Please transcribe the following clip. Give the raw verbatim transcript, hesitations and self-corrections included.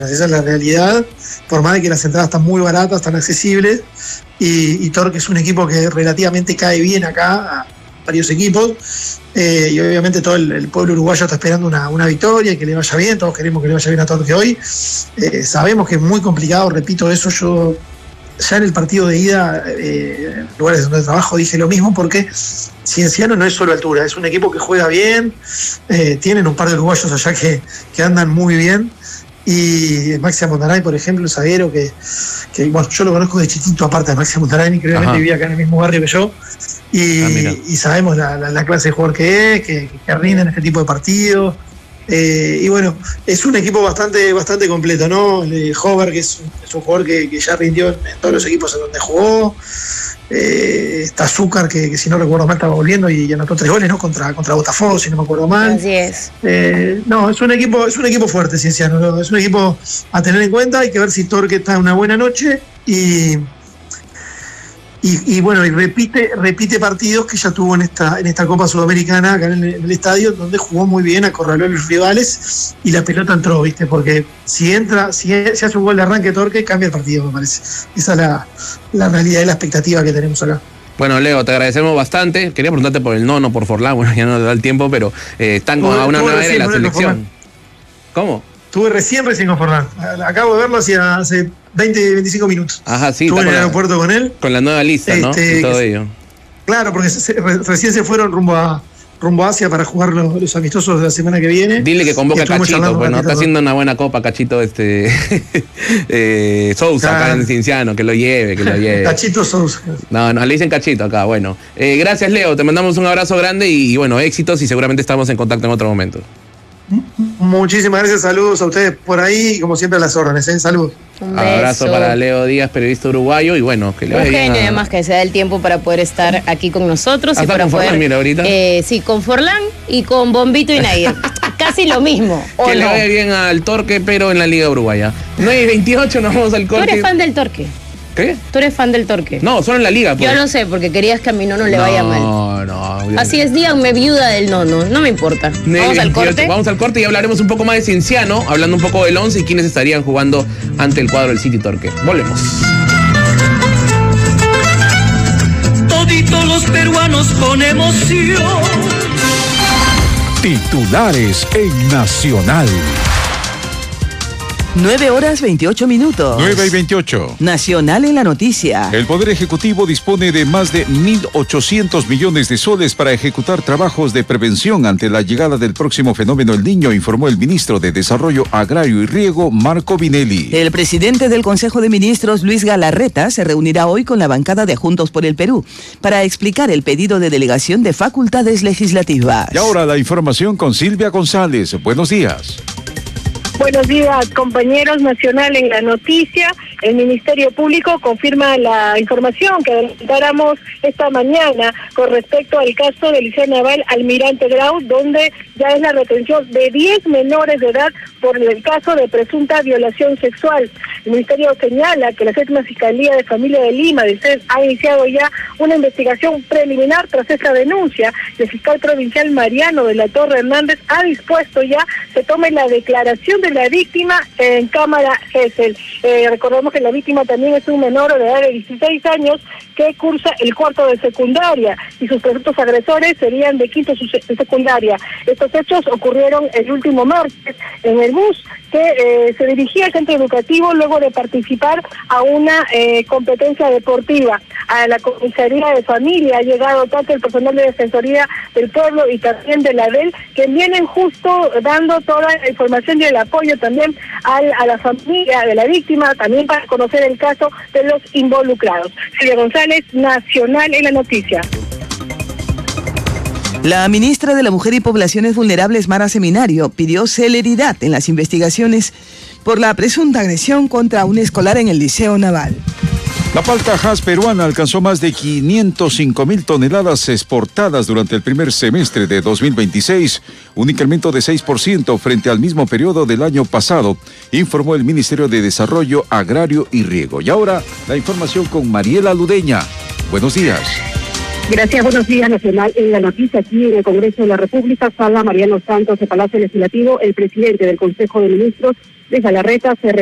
Esa es la realidad, por más de que las entradas están muy baratas, están accesibles, y, y Torque es un equipo que relativamente cae bien acá a varios equipos, eh, y obviamente todo el, el pueblo uruguayo está esperando una, una victoria y que le vaya bien, todos queremos que le vaya bien a Torque hoy. Eh, sabemos que es muy complicado, repito eso, yo ya en el partido de ida, eh, en lugares donde trabajo, dije lo mismo, porque Cienciano no es solo altura, es un equipo que juega bien, eh, tienen un par de uruguayos allá que, que andan muy bien. Y Maxi Montanay, por ejemplo, el zaguero que, que bueno, yo lo conozco de chiquito, aparte de Maxi Montanay, increíblemente vivía acá en el mismo barrio que yo, y, ah, y sabemos la, la, la clase de jugador que es, que, que rinde en este tipo de partidos, eh, y bueno, es un equipo bastante, bastante completo, ¿no? Eh, Hover, que es un, es un jugador que, que ya rindió en, en todos los equipos en donde jugó. Eh, está Zúcar, que, que si no recuerdo mal estaba volviendo y, y anotó tres goles, ¿no? Contra, contra Botafogo, si no me acuerdo mal. Así es. Eh, no, es un equipo, es un equipo fuerte, Cienciano, ¿no? Es un equipo a tener en cuenta. Hay que ver si Torque está en una buena noche y, y, y bueno, y repite, repite partidos que ya tuvo en esta, en esta Copa Sudamericana, acá en el, en el estadio, donde jugó muy bien, acorraló a los rivales y la pelota entró, ¿viste? Porque si entra, si, si hace un gol de arranque Torque, cambia el partido, me parece. Esa es la, la realidad y la expectativa que tenemos acá. Bueno, Leo, te agradecemos bastante. Quería preguntarte por el nono, por Forlán, bueno, ya no te da el tiempo, pero eh, están con una nueva era en la selección. ¿Cómo? Estuve recién, recién con Forlán. Acabo de verlo hacia hace veinte, veinticinco minutos. Ajá, sí. Estuve en el aeropuerto con él. Con la nueva lista, este, ¿no? Y todo ello. Claro, porque se, re, recién se fueron rumbo a, rumbo a Asia para jugar los, los amistosos de la semana que viene. Dile que convoca a Cachito, pues no está haciendo una buena copa, Cachito, este eh, Sousa, claro. Acá en Cienciano, que lo lleve, que lo lleve. Cachito Sousa. No, no, le dicen Cachito acá, bueno. Eh, gracias, Leo, te mandamos un abrazo grande y, y bueno, éxitos y seguramente estamos en contacto en otro momento. Muchísimas gracias, saludos a ustedes por ahí, como siempre a las órdenes, ¿eh? Saludos. Un abrazo para Leo Díaz, periodista uruguayo, y bueno, que le vaya bien. Un genio, además, que se da el tiempo para poder estar aquí con nosotros. Hasta y para con poder, Forlán, mira, ahorita. Eh, sí, con Forlán y con Bombito y Nair. Casi lo mismo. Que no? le vaya bien al Torque, pero en la Liga Uruguaya. nueve y veintiocho, nos vamos al corte. ¿Tú eres fan del Torque? ¿Qué? ¿Tú eres fan del Torque? No, solo en la Liga. Pues. Yo lo sé, porque querías que a mi nono le no, vaya mal. No, no. Así es, díganme viuda del nono, no me importa. Vamos veintiocho, al corte. Vamos al corte y hablaremos un poco más de Cienciano, hablando un poco del once y quiénes estarían jugando ante el cuadro del City Torque. Volvemos. Toditos los peruanos con emoción. Titulares en Nacional. nueve horas veintiocho minutos. nueve y veintiocho. Nacional en la noticia. El Poder Ejecutivo dispone de más de mil ochocientos millones de soles para ejecutar trabajos de prevención ante la llegada del próximo fenómeno El Niño, informó el ministro de Desarrollo Agrario y Riego, Marco Vinelli. El presidente del Consejo de Ministros, Luis Galarreta, se reunirá hoy con la bancada de Juntos por el Perú para explicar el pedido de delegación de facultades legislativas. Y ahora la información con Silvia González. Buenos días. Buenos días, compañeros. Nacional en la noticia. El Ministerio Público confirma la información que adelantáramos esta mañana con respecto al caso del Liceo Naval Almirante Grau, donde ya es la retención de diez menores de edad por el caso de presunta violación sexual. El Ministerio señala que la séptima Fiscalía de Familia de Lima de C E S ha iniciado ya una investigación preliminar tras esta denuncia. El fiscal provincial Mariano de la Torre Hernández ha dispuesto ya se tome la declaración de la víctima en cámara Gesell. Eh, recordemos que la víctima también es un menor de edad de dieciséis años que cursa el cuarto de secundaria y sus presuntos agresores serían de quinto de secundaria. Estos hechos ocurrieron el último martes en el bus que eh, se dirigía al centro educativo luego de participar a una eh, competencia deportiva. A la comisaría de familia ha llegado tanto el personal de Defensoría del Pueblo y también de la D E L, que vienen justo dando toda la información y el apoyo también al, a la familia de la víctima, también para conocer el caso de los involucrados. Silvia González, Nacional en la noticia. La ministra de la Mujer y Poblaciones Vulnerables, Mara Seminario, pidió celeridad en las investigaciones por la presunta agresión contra un escolar en el Liceo Naval. La palta Hass peruana alcanzó más de quinientos cinco mil toneladas exportadas durante el primer semestre de dos mil veintiséis, un incremento de seis por ciento frente al mismo periodo del año pasado, informó el Ministerio de Desarrollo Agrario y Riego. Y ahora, la información con Mariela Ludeña. Buenos días. Gracias, buenos días, Nacional. En la noticia aquí en el Congreso de la República, sala Mariano Santos de Palacio Legislativo, el presidente del Consejo de Ministros de Galarreta se